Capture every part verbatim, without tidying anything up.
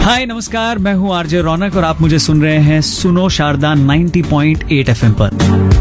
हाय नमस्कार, मैं हूँ आरजे रौनक और आप मुझे सुन रहे हैं सुनो शारदा नब्बे पॉइंट आठ एफएम पर।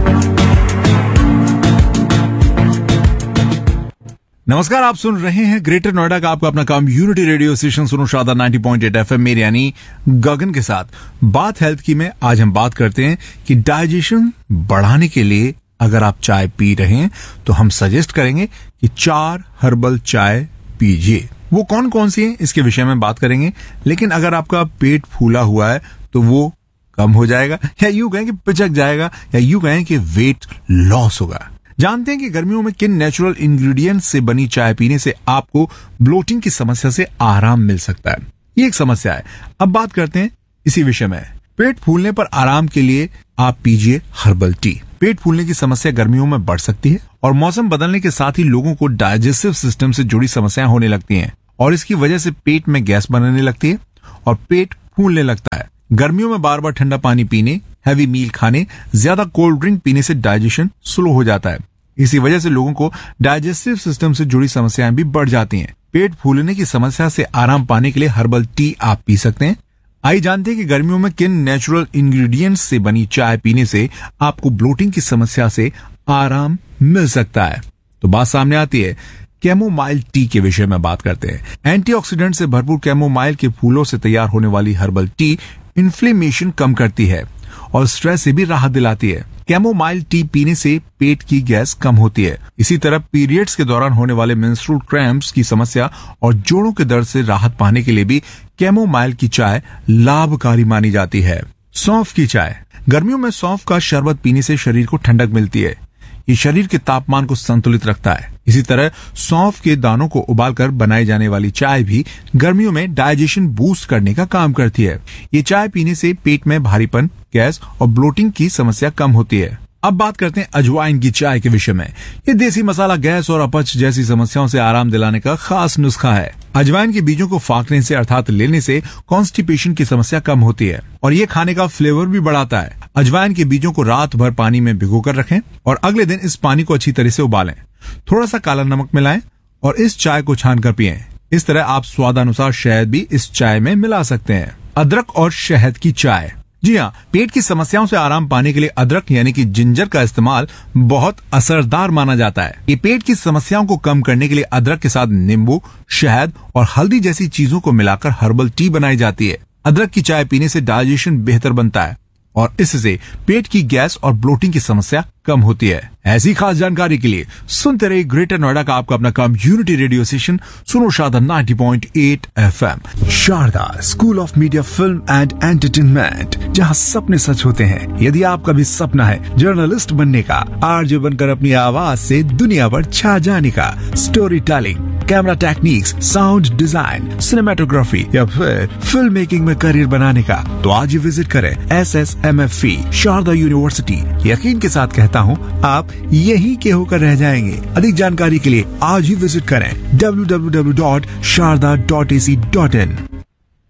नमस्कार, आप सुन रहे हैं ग्रेटर नोएडा का आपका अपना कम्युनिटी रेडियो स्टेशन सुनो शारदा नब्बे पॉइंट आठ एफएम मेरे यानी गगन के साथ। बात हेल्थ की में आज हम बात करते हैं कि डाइजेशन बढ़ाने के लिए अगर आप चाय पी रहे हैं तो हम सजेस्ट करेंगे कि चार हर्बल चाय पीजिए। वो कौन कौन सी है इसके विषय में बात करेंगे, लेकिन अगर आपका पेट फूला हुआ है तो वो कम हो जाएगा, या यूं कहें कि पिचक जाएगा, या यूं कहें कि वेट लॉस होगा। जानते हैं कि गर्मियों में किन नेचुरल इंग्रेडिएंट्स से बनी चाय पीने से आपको ब्लोटिंग की समस्या से आराम मिल सकता है। ये एक समस्या है। अब बात करते हैं इसी विषय में। पेट फूलने पर आराम के लिए आप पीजिए हर्बल टी। पेट फूलने की समस्या गर्मियों में बढ़ सकती है और मौसम बदलने के साथ ही लोगों को डाइजेस्टिव सिस्टम से जुड़ी समस्याएं होने लगती हैं और इसकी वजह से पेट में गैस बनने लगती है और पेट फूलने लगता है। गर्मियों में बार बार ठंडा पानी पीने, हैवी मील खाने, ज्यादा कोल्ड ड्रिंक पीने से डाइजेशन स्लो हो जाता है। इसी वजह से लोगों को डाइजेस्टिव सिस्टम से जुड़ी समस्याएं भी बढ़ जाती हैं। पेट फूलने की समस्या से आराम पाने के लिए हर्बल टी आप पी सकते हैं। आइए जानते हैं कि गर्मियों में किन नेचुरल इंग्रेडिएंट्स से बनी चाय पीने से आपको ब्लोटिंग की समस्या से आराम मिल सकता है। तो बात सामने आती है कैमोमाइल टी के विषय में बात करते हैं। एंटीऑक्सीडेंट से भरपूर कैमोमाइल के फूलों से तैयार होने वाली हर्बल टी इन्फ्लेमेशन कम करती है और स्ट्रेस से भी राहत दिलाती है। कैमोमाइल टी पीने से पेट की गैस कम होती है। इसी तरह पीरियड्स के दौरान होने वाले मेंस्ट्रुअल क्रैम्प्स की समस्या और जोड़ों के दर्द से राहत पाने के लिए भी कैमोमाइल की चाय लाभकारी मानी जाती है। सौंफ की चाय। गर्मियों में सौंफ का शरबत पीने से शरीर को ठंडक मिलती है। ये शरीर के तापमान को संतुलित रखता है। इसी तरह सौंफ के दानों को उबालकर बनाई जाने वाली चाय भी गर्मियों में डाइजेशन बूस्ट करने का काम करती है। ये चाय पीने से पेट में भारीपन, गैस और ब्लोटिंग की समस्या कम होती है। अब बात करते हैं अजवाइन की चाय के विषय में। ये देसी मसाला गैस और अपच जैसी समस्याओं से आराम दिलाने का खास नुस्खा है। अजवाइन के बीजों को फाकने से अर्थात लेने से कॉन्स्टिपेशन की समस्या कम होती है और ये खाने का फ्लेवर भी बढ़ाता है। अजवाइन के बीजों को रात भर पानी में भिगोकर रखें और अगले दिन इस पानी को अच्छी तरह से उबालें। थोड़ा सा काला नमक मिलाएं और इस चाय को छानकर पिएं। इस तरह आप स्वादानुसार शहद भी इस चाय में मिला सकते हैं। अदरक और शहद की चाय। जी हाँ, पेट की समस्याओं से आराम पाने के लिए अदरक यानी कि जिंजर का इस्तेमाल बहुत असरदार माना जाता है। ये पेट की समस्याओं को कम करने के लिए अदरक के साथ नींबू, शहद और हल्दी जैसी चीजों को मिलाकर हर्बल टी बनाई जाती है। अदरक की चाय पीने से डाइजेशन बेहतर बनता है और इससे पेट की गैस और ब्लोटिंग की समस्या कम होती है। ऐसी खास जानकारी के लिए सुनते रहिए ग्रेटर नोएडा का आपका अपना कम्युनिटी रेडियो स्टेशन सुनो शारदा नब्बे पॉइंट आठ FM. Sharda school of media film and entertainment, जहां सपने सच होते हैं। यदि आपका भी सपना है जर्नलिस्ट बनने का, आरजे बनकर अपनी आवाज से दुनिया पर छा जाने का, story telling, camera techniques, sound design, cinematography या फिर फिल्म मेकिंग में करियर बनाने का, तो आज ही विजिट करें S S M F E Sharda university. यकीन के साथ कहता हूँ, आप यहीं के होकर रह जाएंगे। अधिक जानकारी के लिए आज ही विजिट करें W W W dot Sharda dot A C dot in.